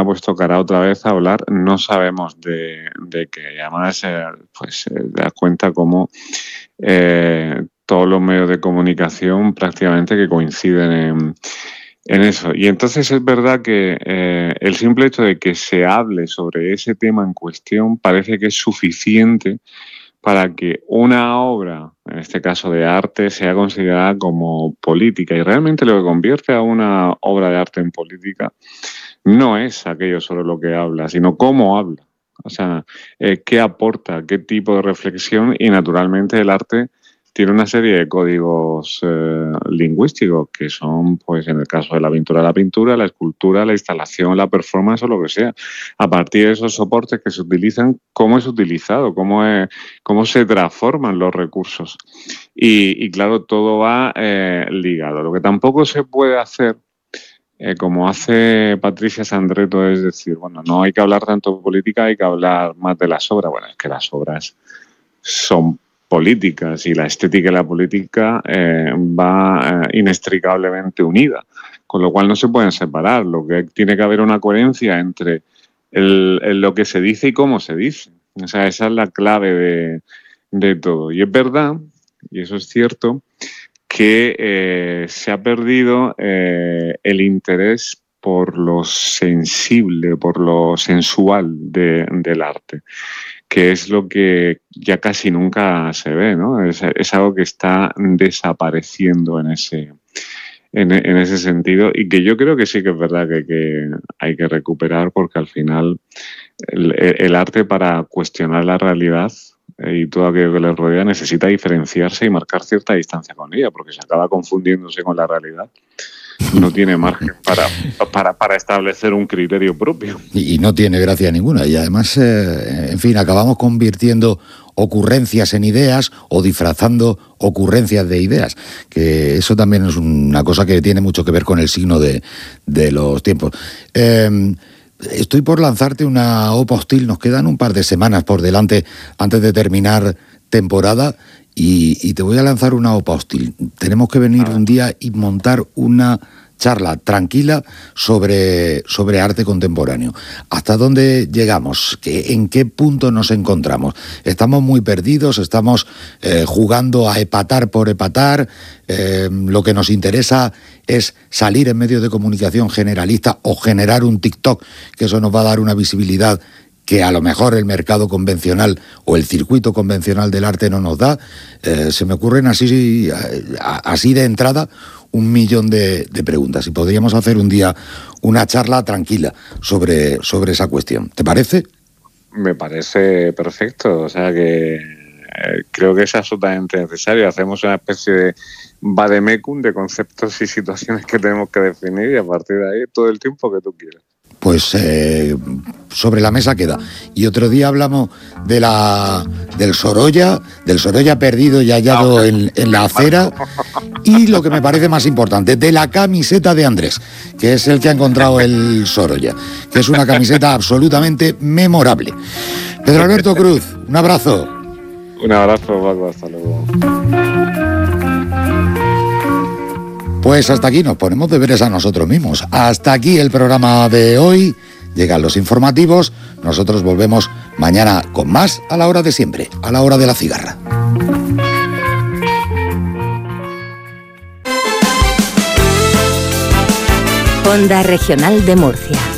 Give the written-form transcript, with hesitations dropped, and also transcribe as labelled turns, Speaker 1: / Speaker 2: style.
Speaker 1: ha puesto cara otra vez a hablar, no sabemos de qué. Además, pues te das cuenta cómo todos los medios de comunicación prácticamente que coinciden en eso. Y entonces es verdad que el simple hecho de que se hable sobre ese tema en cuestión parece que es suficiente para que una obra, en este caso de arte, sea considerada como política. Y realmente lo que convierte a una obra de arte en política no es aquello sobre lo que habla, sino cómo habla. O sea, qué aporta, qué tipo de reflexión, y naturalmente el arte tiene una serie de códigos lingüísticos que son, pues en el caso de la pintura, la escultura, la instalación, la performance o lo que sea. A partir de esos soportes que se utilizan, cómo es utilizado, cómo se transforman los recursos. Y claro, todo va ligado. Lo que tampoco se puede hacer, como hace Patricia Sandretto, es decir, bueno, no hay que hablar tanto de política, hay que hablar más de las obras. Bueno, es que las obras son políticas y la estética y la política va inextricablemente unida, con lo cual no se pueden separar. Lo que tiene que haber una coherencia entre lo que se dice y cómo se dice. O sea, esa es la clave de todo. Y es verdad, y eso es cierto, que se ha perdido el interés por lo sensible, por lo sensual del arte, que es lo que ya casi nunca se ve, ¿no? Es algo que está desapareciendo en ese sentido, y que yo creo que sí que es verdad que hay que recuperar, porque al final el arte, para cuestionar la realidad y todo aquello que le rodea, necesita diferenciarse y marcar cierta distancia con ella, porque se acaba confundiéndose con la realidad. No tiene margen para establecer un criterio propio.
Speaker 2: Y no tiene gracia ninguna. Y además, en fin, acabamos convirtiendo ocurrencias en ideas o disfrazando ocurrencias de ideas, que eso también es una cosa que tiene mucho que ver con el signo de los tiempos. Estoy por lanzarte una OPA hostil, nos quedan un par de semanas por delante antes de terminar temporada, y te voy a lanzar una OPA hostil. Tenemos que venir un día y montar una charla tranquila sobre arte contemporáneo. ¿Hasta dónde llegamos? ¿En qué punto nos encontramos? ¿Estamos muy perdidos? ¿Estamos jugando a epatar por epatar? Lo que nos interesa es salir en medios de comunicación generalista o generar un TikTok, que eso nos va a dar una visibilidad que a lo mejor el mercado convencional o el circuito convencional del arte no nos da. Se me ocurren así de entrada 1.000.000 de preguntas, y podríamos hacer un día una charla tranquila sobre esa cuestión. ¿Te parece?
Speaker 1: Me parece perfecto, o sea que creo que es absolutamente necesario. Hacemos una especie de vademecum de conceptos y situaciones que tenemos que definir, y a partir de ahí todo el tiempo que tú quieras.
Speaker 2: Pues sobre la mesa queda. Y otro día hablamos del Sorolla perdido y hallado en la acera, y lo que me parece más importante, de la camiseta de Andrés, que es el que ha encontrado el Sorolla, que es una camiseta absolutamente memorable. Pedro Alberto Cruz, un abrazo.
Speaker 1: Un abrazo, Paco, hasta luego.
Speaker 2: Pues hasta aquí nos ponemos deberes a nosotros mismos. Hasta aquí el programa de hoy. Llegan los informativos. Nosotros volvemos mañana con más, a la hora de siempre, a la hora de la cigarra.
Speaker 3: Onda Regional de Murcia.